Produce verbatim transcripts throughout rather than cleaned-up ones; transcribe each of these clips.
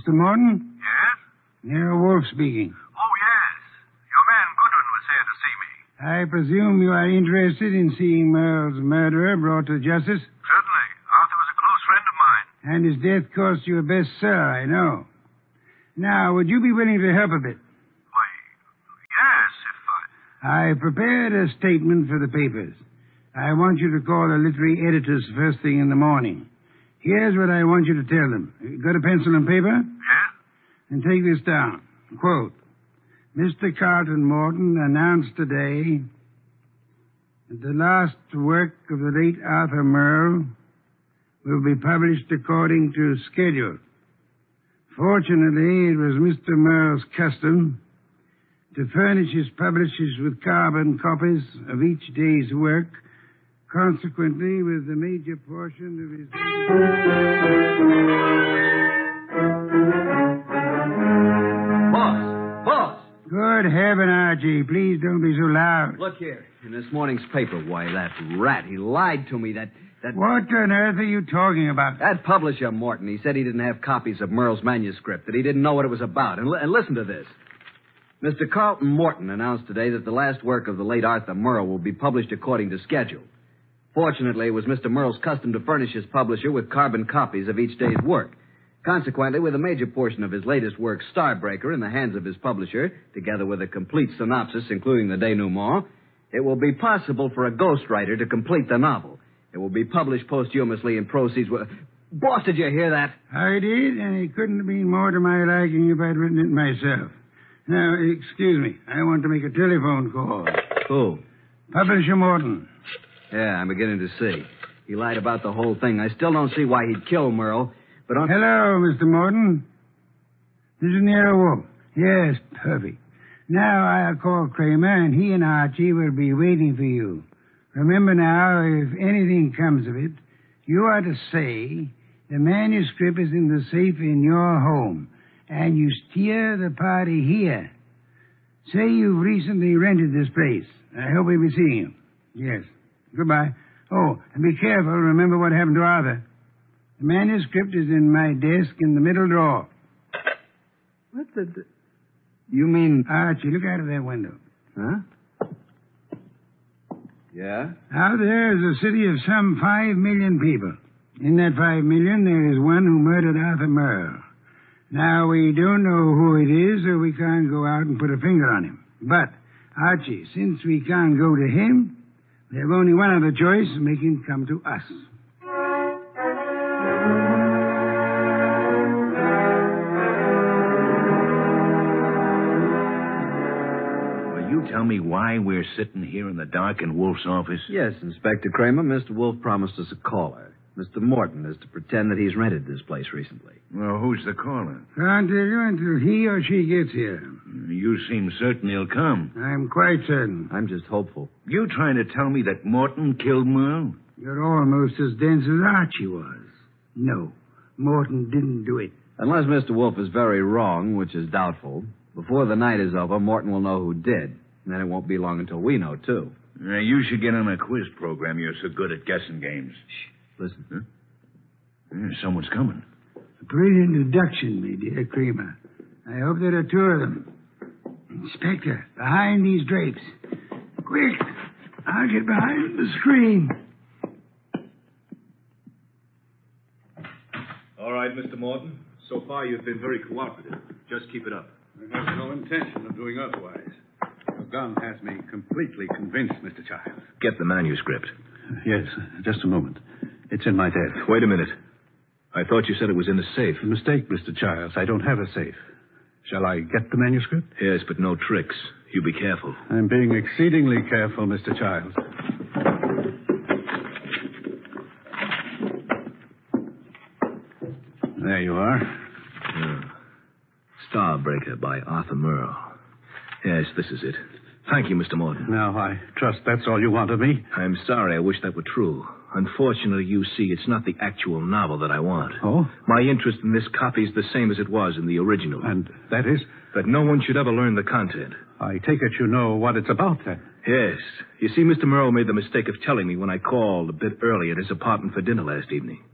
Mister Morton? Yes? Nero Wolf speaking. Oh, yes. Your man Goodwin was here to see me. I presume you are interested in seeing Merle's murderer brought to justice? Certainly. Arthur was a close friend of mine. And his death cost you a bestseller, I know. Now, would you be willing to help a bit? Why, yes, if I... I prepared a statement for the papers. I want you to call the literary editors first thing in the morning. Here's what I want you to tell them. Got a pencil and paper? Yes? And take this down. Quote, Mister Carlton Morton announced today that the last work of the late Arthur Merle will be published according to schedule. Fortunately, it was Mister Merle's custom to furnish his publishers with carbon copies of each day's work. Consequently, with the major portion of his... Boss! Boss! Good heaven, Archie. Please don't be so loud. Look here. In this morning's paper, why, that rat, he lied to me. That... that... What on earth are you talking about? That publisher, Morton, he said he didn't have copies of Merle's manuscript, that he didn't know what it was about. And, li- and listen to this. Mister Carlton Morton announced today that the last work of the late Arthur Merle will be published according to schedule. Fortunately, it was Mister Merle's custom to furnish his publisher with carbon copies of each day's work. Consequently, with a major portion of his latest work, Starbreaker, in the hands of his publisher, together with a complete synopsis, including the denouement, it will be possible for a ghostwriter to complete the novel. It will be published posthumously and proceeds with... Boss, did you hear that? I did, and it couldn't have been more to my liking if I'd written it myself. Now, excuse me. I want to make a telephone call. Who? Publisher Morton. Yeah, I'm beginning to see. He lied about the whole thing. I still don't see why he'd kill Merle, but... On... Hello, Mister Morton. This is Nero Wolf. Yes, perfect. Now I'll call Kramer, and he and Archie will be waiting for you. Remember now, if anything comes of it, you are to say the manuscript is in the safe in your home, and you steer the party here. Say you've recently rented this place. I hope we'll be seeing you. Yes. Goodbye. Oh, and be careful. Remember what happened to Arthur. The manuscript is in my desk in the middle drawer. What the... the... You mean... Archie, look out of that window. Huh? Yeah? Out there is a city of some five million people. In that five million, there is one who murdered Arthur Merle. Now, we don't know who it is, so we can't go out and put a finger on him. But, Archie, since we can't go to him, we have only one other choice, make him come to us. Will you tell me why we're sitting here in the dark in Wolf's office? Yes, Inspector Kramer. Mister Wolf promised us a caller. Mister Morton is to pretend that he's rented this place recently. Well, who's the caller? Can't tell you until he or she gets here. You seem certain he'll come. I'm quite certain. I'm just hopeful. You trying to tell me that Morton killed Merle? You're almost as dense as Archie was. No, Morton didn't do it. Unless Mister Wolf is very wrong, which is doubtful, before the night is over, Morton will know who did. And then it won't be long until we know, too. Uh, you should get on a quiz program. You're so good at guessing games. Shh. Listen. Huh? Uh, someone's coming. A great introduction, my dear Kramer. I hope there are two of them. Inspector, behind these drapes. Quick! I'll get behind the screen. All right, Mister Morton. So far, you've been very cooperative. Just keep it up. I have no intention of doing otherwise. Your gun has me completely convinced, Mister Childs. Get the manuscript. Yes, just a moment. It's in my desk. Wait a minute. I thought you said it was in the safe. A mistake, Mister Childs. I don't have a safe. Shall I get the manuscript? Yes, but no tricks. You be careful. I'm being exceedingly careful, Mister Childs. There you are. Yeah. Starbreaker by Arthur Merle. Yes, this is it. Thank you, Mister Morton. Now, I trust that's all you want of me. I'm sorry. I wish that were true. Unfortunately, you see, it's not the actual novel that I want. Oh? My interest in this copy is the same as it was in the original. And that is? That no one should ever learn the content. I take it you know what it's about, then. Yes. You see, Mister Merle made the mistake of telling me when I called a bit early at his apartment for dinner last evening.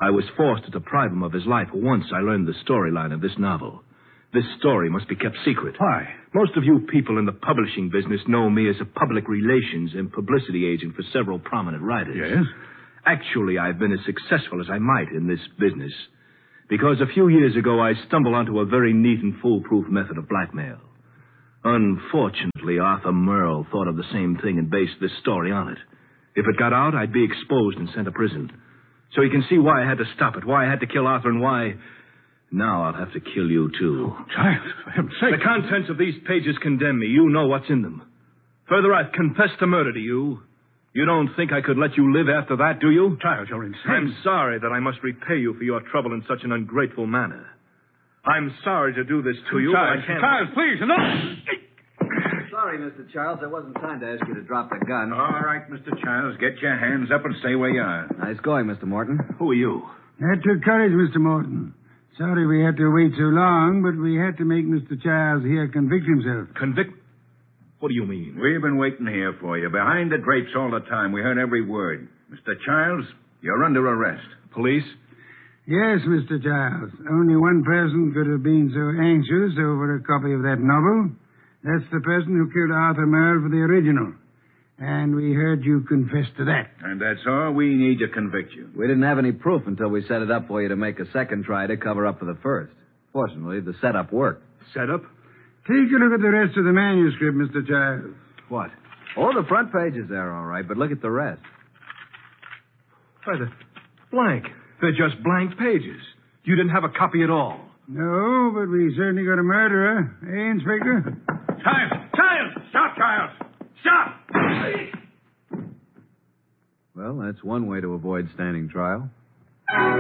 I was forced to deprive him of his life once I learned the storyline of this novel. This story must be kept secret. Why? Most of you people in the publishing business know me as a public relations and publicity agent for several prominent writers. Yes? Actually, I've been as successful as I might in this business because a few years ago I stumbled onto a very neat and foolproof method of blackmail. Unfortunately, Arthur Merle thought of the same thing and based this story on it. If it got out, I'd be exposed and sent to prison. So you can see why I had to stop it, why I had to kill Arthur, and why now I'll have to kill you, too. Oh, Giles, for heaven's sake. The contents of these pages condemn me. You know what's in them. Further, I've confessed to murder to you. You don't think I could let you live after that, do you? Giles, you're insane. I'm sorry that I must repay you for your trouble in such an ungrateful manner. I'm sorry to do this to you, Giles, but I can't... Giles, please, enough! Sorry, Mister Childs. There wasn't time to ask you to drop the gun. All right, Mister Childs, get your hands up and stay where you are. Nice going, Mister Morton. Who are you? That took courage, Mister Morton. Sorry we had to wait so long, but we had to make Mister Childs here convict himself. Convict? What do you mean? We've been waiting here for you, behind the drapes all the time. We heard every word. Mister Childs, you're under arrest. Police? Yes, Mister Childs. Only one person could have been so anxious over a copy of that novel. That's the person who killed Arthur Merle for the original. And we heard you confess to that. And that's all we need to convict you. We didn't have any proof until we set it up for you to make a second try to cover up for the first. Fortunately, the setup worked. Setup? Take a look at the rest of the manuscript, Mister Childs. What? Oh, the front page is there, all right, but look at the rest. Why, they're blank. They're just blank pages. You didn't have a copy at all. No, but we certainly got a murderer. Eh, Inspector? Giles! Giles! Stop, Giles! Stop! Well, that's one way to avoid standing trial.